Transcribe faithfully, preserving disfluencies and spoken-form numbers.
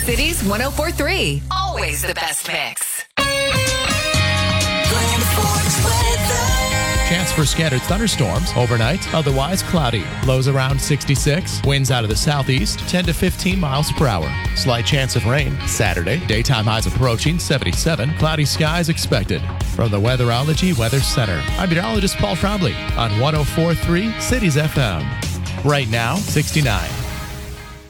Cities one oh four point three. Always the best mix. Chance for scattered thunderstorms overnight, otherwise cloudy. Lows around sixty-six. Winds out of the southeast, ten to fifteen miles per hour. Slight chance of rain Saturday. Daytime highs approaching seventy-seven. Cloudy skies expected. From the Weatherology Weather Center, I'm meteorologist Paul Trombley on one oh four point three Cities F M. Right now, sixty-nine.